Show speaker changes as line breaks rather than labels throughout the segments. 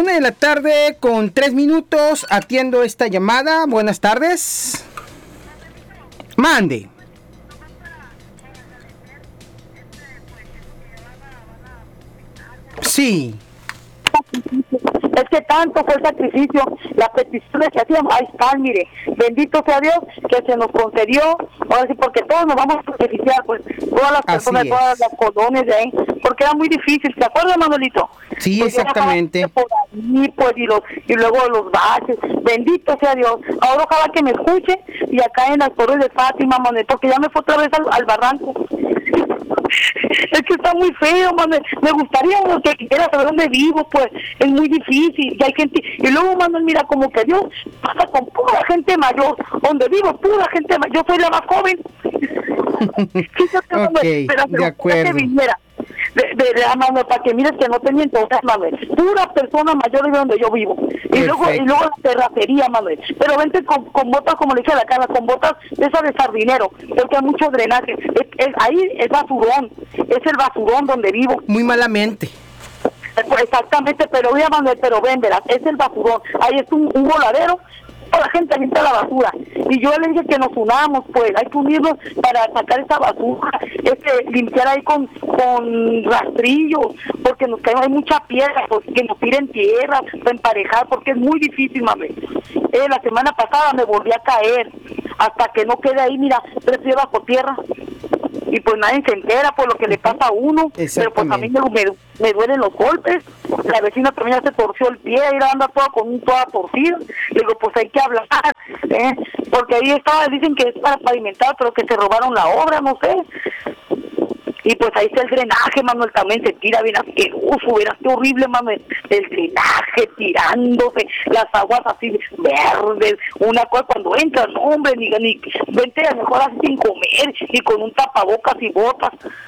1:03 atiendo esta llamada. Buenas tardes. Mande. Sí.
Es que tanto fue el sacrificio, las peticiones que hacíamos, ahí están, mire, bendito sea Dios que se nos concedió, ahora sí, porque todos nos vamos a beneficiar, pues, todas las personas, todas las colonias de ahí, porque era muy difícil, ¿se acuerda, Manuelito?
Sí,
pues
exactamente.
Por ahí, pues, y luego los baches, bendito sea Dios. Ahora ojalá que me escuche, y acá en las Torres de Fátima, Manuel, porque ya me fue otra vez al barranco. Es que está muy feo, Manuel. Me gustaría que quisiera saber dónde vivo, pues es muy difícil. Y hay gente, y luego, Manuel, mira, como que Dios pasa con pura gente mayor. Donde vivo, pura gente mayor. Yo soy la más joven.
Fíjate, Manuel, pero de acuerdo.
Que viniera. Manuel, para que mires que no te miento, Manuel, pura persona mayor de donde yo vivo. Y luego la terracería, Manuel. Pero vente con botas, como le dije a la cara, con botas de esas de sardinero, porque hay mucho drenaje. Ahí es basurón, es el basurón donde vivo.
Muy malamente.
Exactamente, pero mira, Manuel, pero ven, verás, es el basurón. Ahí es un voladero. La gente avienta la basura y yo le dije que nos unamos, pues hay que unirnos para sacar esa basura, limpiar ahí con rastrillos, porque nos cae, hay mucha piedra, pues que nos tiren tierra para emparejar, porque es muy difícil, mami. La semana pasada me volví a caer, hasta que no quede ahí, mira, 3 pies bajo tierra. Y pues nadie se entera por lo que le pasa a uno, pero pues a mí me duelen los golpes. La vecina también ya se torció el pie, y anda toda torcida. Le digo, pues hay que hablar, porque ahí dicen que es para pavimentar, pero que se robaron la obra, no sé. Y pues ahí está el drenaje, Manuel, también se tira bien asqueroso, verás qué horrible, Manuel, el drenaje tirándose, las aguas así verdes, una cosa cuando entras, no, hombre, ni vente a mejor así sin comer, y con un tapabocas y botas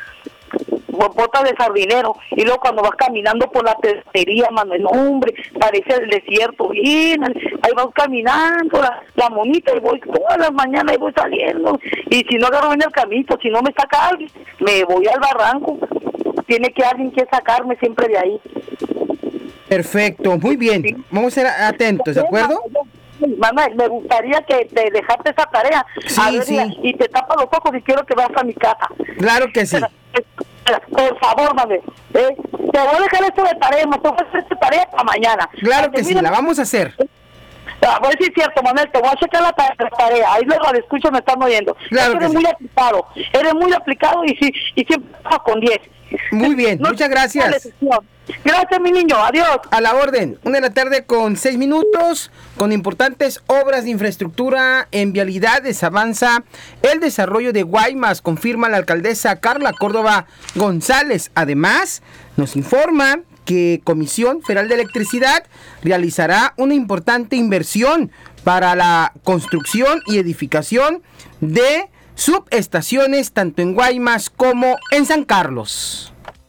de sardinero, y luego cuando vas caminando por la tercería, Manuel, no, hombre, parece el desierto, bien, ahí vas caminando, la monita, y voy todas las mañanas, y voy saliendo, y si no agarro bien el camino, si no me saca alguien, me voy al barranco, tiene que alguien que sacarme siempre de ahí.
Perfecto, muy bien, sí. Vamos a ser atentos, ¿de acuerdo?
Manuel, me gustaría que te dejaste esa tarea,
sí.
Y te tapa los ojos y quiero que vayas a mi casa.
Claro que sí.
Por favor, Manuel, te voy a dejar esto de tarea, me tengo que hacer esta tarea para mañana.
Claro que sí, la vamos a hacer.
A ver si es cierto, Manuel, te voy a checar la tarea, ahí los radioescuchas me están oyendo.
Claro que
eres muy aplicado y siempre vas con 10.
Muy bien, muchas gracias.
Gracias, mi niño, adiós.
A la orden, 1:06 con importantes obras de infraestructura en vialidades. Avanza el desarrollo de Guaymas, confirma la alcaldesa Carla Córdoba González. Además, nos informa que Comisión Federal de Electricidad realizará una importante inversión para la construcción y edificación de subestaciones tanto en Guaymas como en San Carlos.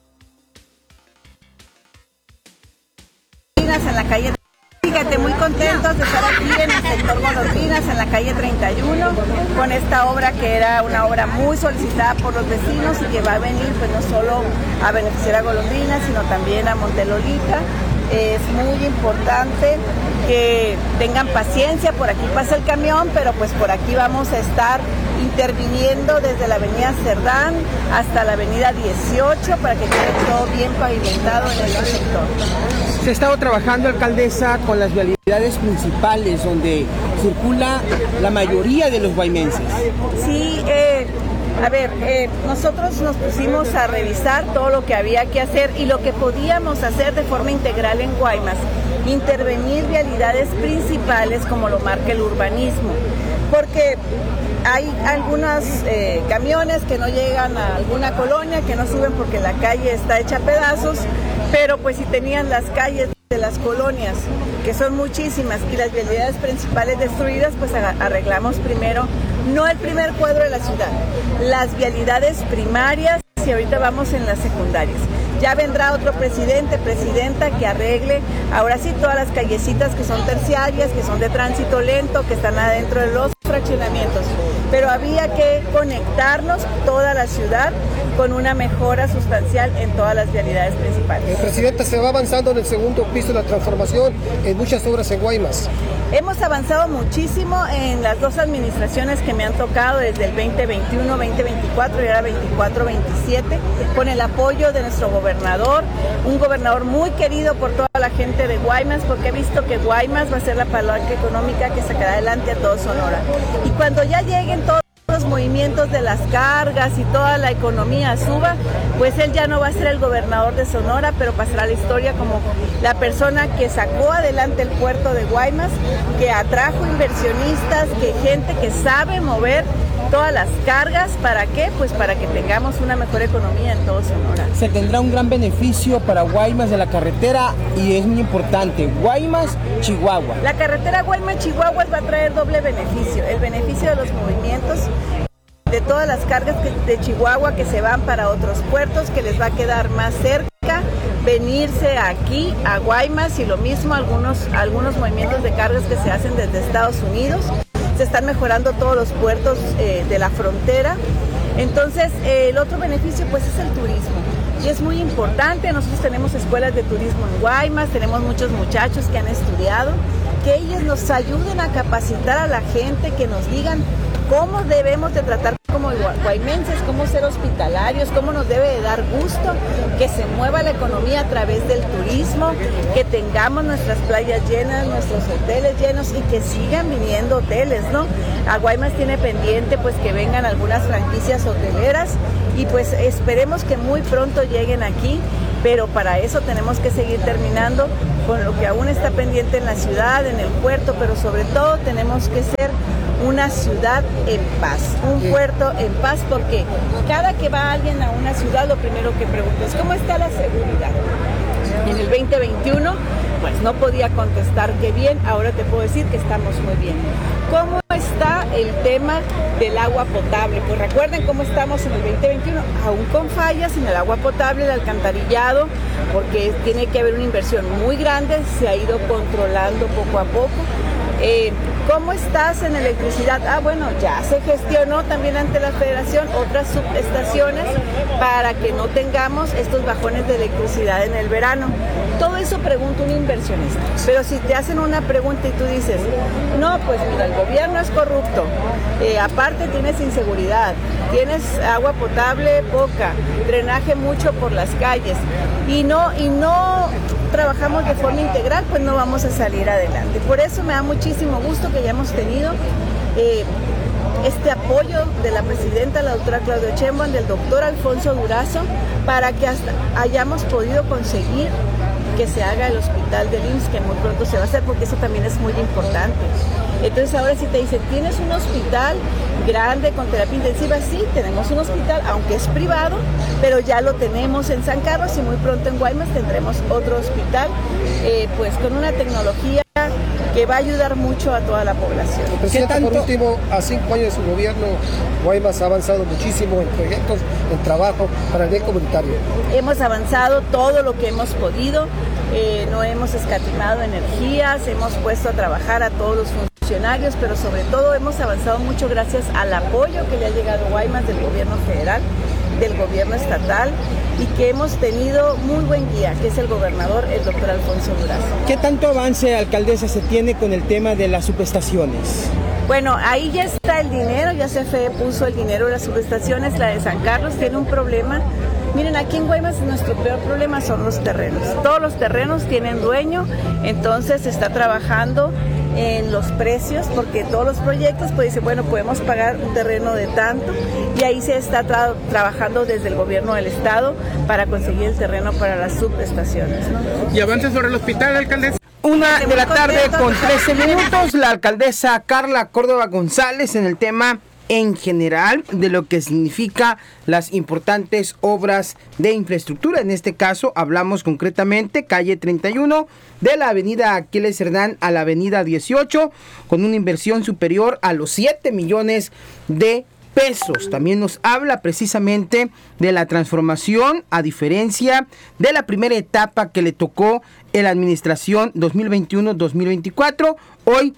En la calle, fíjate, muy contentos de estar aquí en el sector Golondrinas, en la calle 31, con esta obra que era una obra muy solicitada por los vecinos y que va a venir pues no solo a beneficiar a Golondrinas, sino también a Montelolita. Es muy importante que tengan paciencia, por aquí pasa el camión, pero pues por aquí vamos a estar interviniendo desde la avenida Cerdán hasta la avenida 18 para que quede todo bien pavimentado en este sector.
Se ha estado trabajando, alcaldesa, con las vialidades principales donde circula la mayoría de los guaymenses. Sí,
nosotros nos pusimos a revisar todo lo que había que hacer y lo que podíamos hacer de forma integral en Guaymas, intervenir vialidades principales como lo marca el urbanismo, porque hay algunos camiones que no llegan a alguna colonia, que no suben porque la calle está hecha a pedazos, pero pues si tenían las calles de las colonias, que son muchísimas, y las vialidades principales destruidas, pues arreglamos primero, no el primer cuadro de la ciudad, las vialidades primarias, y ahorita vamos en las secundarias. Ya vendrá otro presidenta que arregle ahora sí todas las callecitas que son terciarias, que son de tránsito lento, que están adentro de los fraccionamientos. Pero había que conectarnos toda la ciudad con una mejora sustancial en todas las vialidades principales.
Presidenta, se va avanzando en el segundo piso de la transformación en muchas obras en Guaymas.
Hemos avanzado muchísimo en las dos administraciones que me han tocado desde el 2021, 2024 y ahora 24-27, con el apoyo de nuestro gobernador, un gobernador muy querido por toda la gente de Guaymas, porque he visto que Guaymas va a ser la palanca económica que sacará adelante a todo Sonora. Y cuando ya lleguen todos los movimientos de las cargas y toda la economía suba, pues él ya no va a ser el gobernador de Sonora, pero pasará a la historia como la persona que sacó adelante el puerto de Guaymas, que atrajo inversionistas, que gente que sabe mover todas las cargas. ¿Para qué? Pues para que tengamos una mejor economía en todo Sonora.
Se tendrá un gran beneficio para Guaymas de la carretera y es muy importante, Guaymas-Chihuahua.
La carretera Guaymas-Chihuahua va a traer doble beneficio, el beneficio de los movimientos de todas las cargas de Chihuahua que se van para otros puertos, que les va a quedar más cerca venirse aquí a Guaymas, y lo mismo algunos movimientos de cargas que se hacen desde Estados Unidos. Se están mejorando todos los puertos de la frontera. Entonces, el otro beneficio pues es el turismo. Y es muy importante, nosotros tenemos escuelas de turismo en Guaymas, tenemos muchos muchachos que han estudiado, que ellos nos ayuden a capacitar a la gente, que nos digan cómo debemos de tratar como guaymenses, cómo ser hospitalarios, cómo nos debe de dar gusto que se mueva la economía a través del turismo, que tengamos nuestras playas llenas, nuestros hoteles llenos y que sigan viniendo hoteles, ¿no? A Guaymas tiene pendiente pues que vengan algunas franquicias hoteleras y pues esperemos que muy pronto lleguen aquí, pero para eso tenemos que seguir terminando con lo que aún está pendiente en la ciudad, en el puerto, pero sobre todo tenemos que ser una ciudad en paz, un puerto en paz, porque cada que va alguien a una ciudad lo primero que pregunta es ¿cómo está la seguridad? En el 2021 pues no podía contestar que bien, ahora te puedo decir que estamos muy bien. ¿Cómo está el tema del agua potable? Pues recuerden cómo estamos en el 2021, aún con fallas en el agua potable, el alcantarillado, porque tiene que haber una inversión muy grande, se ha ido controlando poco a poco. ¿Cómo estás en electricidad? Bueno, ya se gestionó también ante la Federación otras subestaciones para que no tengamos estos bajones de electricidad en el verano. Todo eso pregunta un inversionista. Pero si te hacen una pregunta y tú dices, no, pues mira, el gobierno es corrupto, aparte tienes inseguridad, tienes agua potable poca, drenaje mucho por las calles y no trabajamos de forma integral, pues no vamos a salir adelante. Por eso me da muchísimo gusto que hayamos tenido este apoyo de la presidenta, la doctora Claudia Sheinbaum, del doctor Alfonso Durazo, para que hasta hayamos podido conseguir que se haga el hospital del IMSS, que muy pronto se va a hacer, porque eso también es muy importante. Entonces ahora si te dicen, ¿tienes un hospital grande con terapia intensiva? Sí, tenemos un hospital, aunque es privado, pero ya lo tenemos en San Carlos y muy pronto en Guaymas tendremos otro hospital, pues con una tecnología que va a ayudar mucho a toda la población.
Presidenta, por último, a 5 años de su gobierno, Guaymas ha avanzado muchísimo en proyectos, en trabajo para el bien comunitario.
Hemos avanzado todo lo que hemos podido, no hemos escatimado energías, hemos puesto a trabajar a todos los funcionarios, pero sobre todo hemos avanzado mucho gracias al apoyo que le ha llegado a Guaymas del gobierno federal, del gobierno estatal, y que hemos tenido muy buen guía, que es el gobernador, el doctor Alfonso Durazo.
¿Qué tanto avance, alcaldesa, se tiene con el tema de las subestaciones?
Bueno, ahí ya está el dinero, ya CFE puso el dinero de las subestaciones. La de San Carlos tiene un problema. Miren, aquí en Guaymas nuestro peor problema son los terrenos. Todos los terrenos tienen dueño, entonces se está trabajando en los precios, porque todos los proyectos pues dicen, bueno, podemos pagar un terreno de tanto, y ahí se está trabajando desde el gobierno del estado para conseguir el terreno para las subestaciones, ¿no?
¿Y avance sobre el hospital, alcaldesa? 1:00 con 13 minutos, la alcaldesa Carla Córdoba González en el tema en general de lo que significa las importantes obras de infraestructura. En este caso hablamos concretamente calle 31 de la avenida Aquiles Cerdán a la avenida 18, con una inversión superior a los 7 millones de pesos. También nos habla precisamente de la transformación, a diferencia de la primera etapa que le tocó en la administración 2021-2024, hoy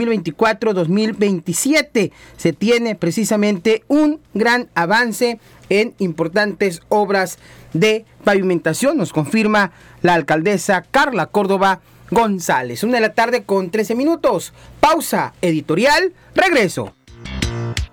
2024-2027. Se tiene precisamente un gran avance en importantes obras de pavimentación, nos confirma la alcaldesa Carla Córdoba González. 1:13 p.m. Pausa editorial, regreso.